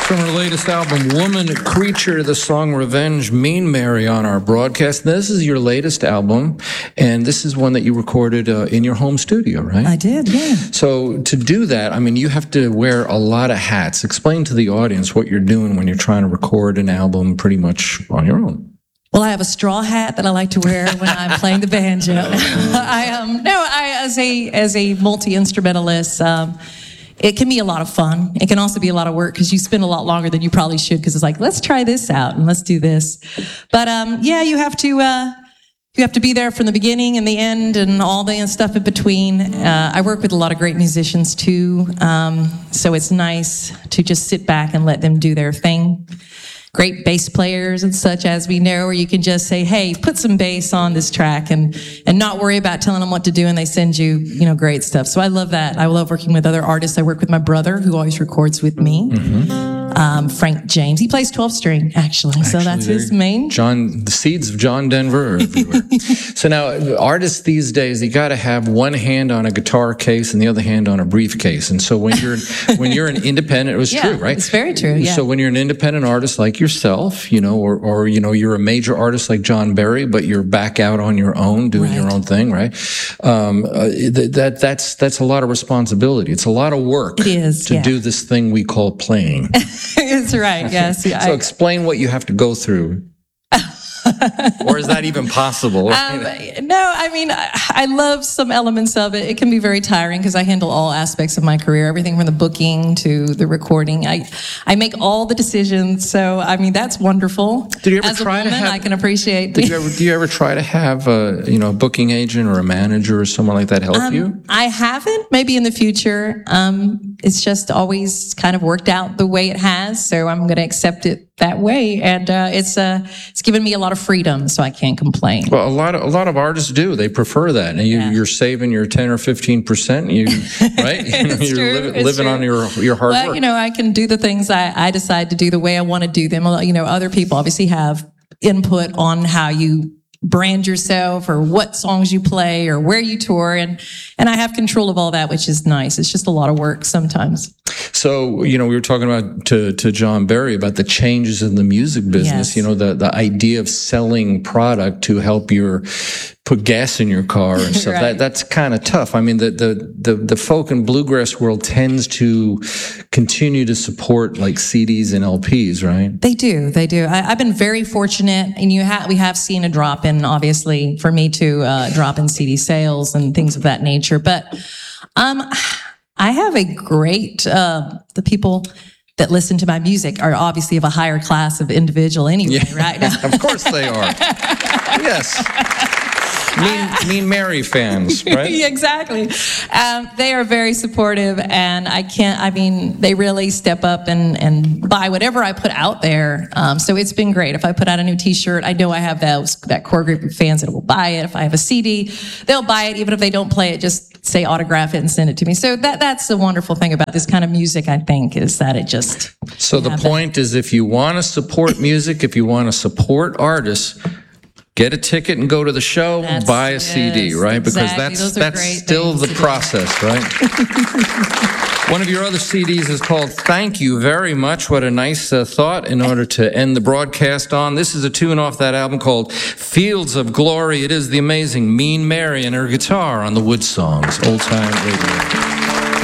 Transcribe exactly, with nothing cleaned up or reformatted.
From her latest album, Woman Creature, the song Revenge, Mean Mary on our broadcast. This is your latest album, and this is one that you recorded uh, in your home studio, right? I did, yeah. So to do that, I mean, you have to wear a lot of hats. Explain to the audience what you're doing when you're trying to record an album pretty much on your own. Well, I have a straw hat that I like to wear when I'm playing the banjo. I um no, I as a as a multi-instrumentalist, um, it can be a lot of fun. It can also be a lot of work because you spend a lot longer than you probably should because it's like, let's try this out and let's do this. But um, yeah, you have to uh, you have to be there from the beginning and the end and all the stuff in between. Uh, I work with a lot of great musicians too, um, so it's nice to just sit back and let them do their thing. Great bass players and such, as we know, where you can just say, hey, put some bass on this track and and not worry about telling them what to do, and they send you, you know, great stuff. So I love that. I love working with other artists. I work with my brother, who always records with me, mm-hmm. um, Frank James. He plays twelve string, actually, so actually, that's his main. John, the seeds of John Denver are everywhere. So now, artists these days, you got to have one hand on a guitar case and the other hand on a briefcase. And so when you're when you're an independent, it was yeah, true, right? It's very true. Yeah. So when you're an independent artist like yourself, you know, or, or, you know, you're a major artist like John Berry, but you're back out on your own, doing right. your own thing, right? Um, uh, th- that, that's, that's a lot of responsibility. It's a lot of work it is, to yeah. do this thing we call playing. It's right, yes. So I, explain what you have to go through. Or is that even possible? Um, no, I mean, I, I love some elements of it. It can be very tiring because I handle all aspects of my career, everything from the booking to the recording. I I make all the decisions, so I mean that's wonderful. Did you ever As try a woman, to have, I can appreciate. Did you ever, do you ever try to have a you know a booking agent or a manager or someone like that help um, you? I haven't. Maybe in the future. Um, it's just always kind of worked out the way it has, so I'm going to accept it that way, and uh, it's uh, it's given me a lot of freedom, so I can't complain. Well, a lot of a lot of artists do. They prefer that, and you, yeah. you're saving your ten or fifteen percent. You right? You know, you're true, living, living on your your hard well, work. You know, I can do the things I, I decide to do the way I want to do them. You know, other people obviously have input on how you brand yourself or what songs you play or where you tour, and and I have control of all that, which is nice. It's just a lot of work sometimes. So, you know, we were talking about to, to John Berry about the changes in the music business, yes. you know, the, the idea of selling product to help your put gas in your car and stuff. Right. That that's kind of tough. I mean, the, the, the, the folk and bluegrass world tends to continue to support like C Ds and L Ps, right? They do. They do. I, I've been very fortunate, and you have we have seen a drop in, obviously, for me to uh, drop in C D sales and things of that nature. But um, I have a great, uh, the people that listen to my music are obviously of a higher class of individual anyway, yeah. right? Of course they are. Yes. Mean, mean Mary fans, right? Exactly. Um, they are very supportive, and I can't, I mean, they really step up and, and buy whatever I put out there. Um, so it's been great. If I put out a new t-shirt, I know I have those, that core group of fans that will buy it. If I have a C D, they'll buy it. Even if they don't play it, just say autograph it and send it to me. So that that's the wonderful thing about this kind of music, I think, is that it just... So the point that. is, if you want to support music, if you want to support artists, get a ticket and go to the show, that's, buy a yes, C D, right? Because exactly. that's that's still the process, right? One of your other C Ds is called Thank You Very Much. What a nice uh, thought in order to end the broadcast on. This is a tune off that album called Fields of Glory. It is the amazing Mean Mary and her guitar on the Wood Songs, Old Time Radio.